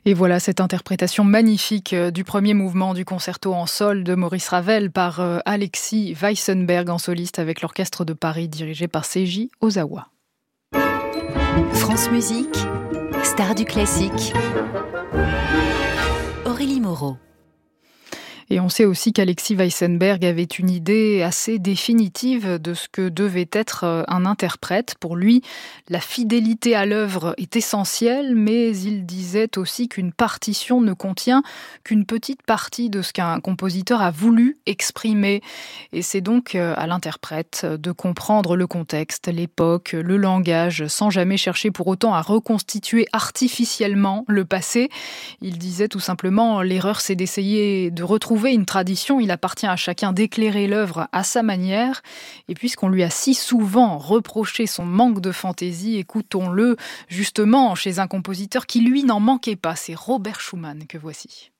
Et voilà cette interprétation magnifique du premier mouvement du concerto en sol de Maurice Ravel par Alexis Weissenberg en soliste avec l'Orchestre de Paris dirigé par Seiji Ozawa. France Musique, star du classique. Aurélie Moreau. Et on sait aussi qu'Alexis Weissenberg avait une idée assez définitive de ce que devait être un interprète. Pour lui, la fidélité à l'œuvre est essentielle, mais il disait aussi qu'une partition ne contient qu'une petite partie de ce qu'un compositeur a voulu exprimer. Et c'est donc à l'interprète de comprendre le contexte, l'époque, le langage, sans jamais chercher pour autant à reconstituer artificiellement le passé. Il disait tout simplement, l'erreur c'est d'essayer de retrouver une tradition, il appartient à chacun d'éclairer l'œuvre à sa manière. Et puisqu'on lui a si souvent reproché son manque de fantaisie, écoutons-le justement chez un compositeur qui lui n'en manquait pas. C'est Robert Schumann que voici.